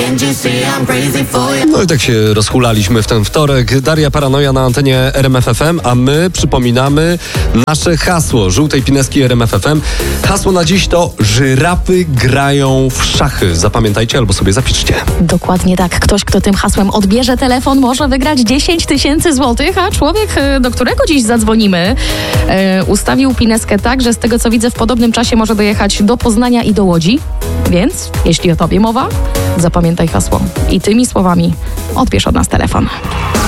No i tak się rozhulaliśmy w ten wtorek. Daria Paranoja na antenie RMF FM, a my przypominamy nasze hasło żółtej pineski RMF FM. Hasło na dziś to żyrafy grają w szachy. Zapamiętajcie albo sobie zapiszcie. Dokładnie tak. Ktoś, kto tym hasłem odbierze telefon, może wygrać 10 000 złotych, a człowiek, do którego dziś zadzwonimy, ustawił pineskę tak, że z tego co widzę w podobnym czasie może dojechać do Poznania i do Łodzi. Więc, jeśli o tobie mowa, zapamiętaj hasło i tymi słowami odbierz od nas telefon.